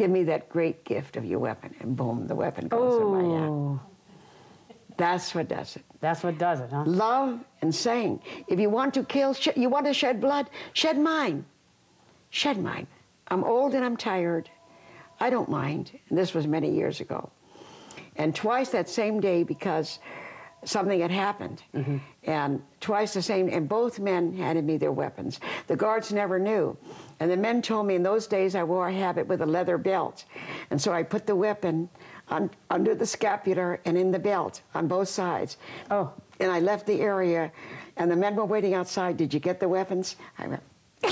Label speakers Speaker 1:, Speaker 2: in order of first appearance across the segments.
Speaker 1: give me that great gift of your weapon. And boom, the weapon goes in my hand. That's what does it.
Speaker 2: That's what does it, huh?
Speaker 1: Love and saying, if you want to kill, you want to shed blood, shed mine. Shed mine. I'm old and I'm tired. I don't mind. And this was many years ago. And twice that same day, because something had happened. And twice the same, and both men handed me their weapons. The guards never knew. And the men told me in those days I wore a habit with a leather belt. And so I put the weapon under the scapular and in the belt on both sides.
Speaker 2: Oh.
Speaker 1: And I left the area, and the men were waiting outside. Did you get the weapons? I went,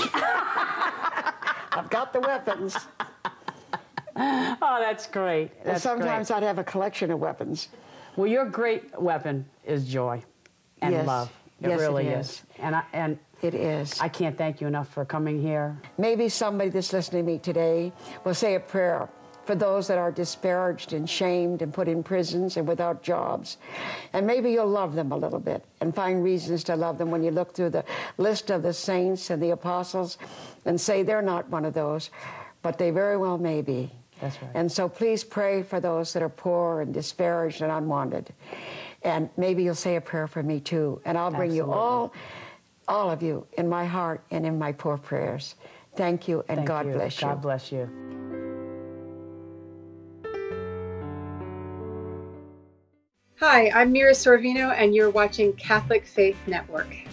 Speaker 1: I've got the weapons.
Speaker 2: Oh, that's great. That's
Speaker 1: sometimes
Speaker 2: great.
Speaker 1: I'd have a collection of weapons.
Speaker 2: Well, your great weapon is joy and
Speaker 1: Yes.
Speaker 2: love. It
Speaker 1: Yes,
Speaker 2: really
Speaker 1: it
Speaker 2: is. And
Speaker 1: It is.
Speaker 2: I can't thank you enough for coming here.
Speaker 1: Maybe somebody that's listening to me today will say a prayer for those that are disparaged and shamed and put in prisons and without jobs. And maybe you'll love them a little bit and find reasons to love them when you look through the list of the saints and the apostles and say they're not one of those, but they very well may be.
Speaker 2: That's right.
Speaker 1: And so please pray for those that are poor and disparaged and unwanted. And maybe you'll say a prayer for me too. And I'll bring you all of you in my heart and in my poor prayers. Thank you, and God bless you.
Speaker 2: God bless you.
Speaker 3: Hi, I'm Mira Sorvino, and you're watching Catholic Faith Network.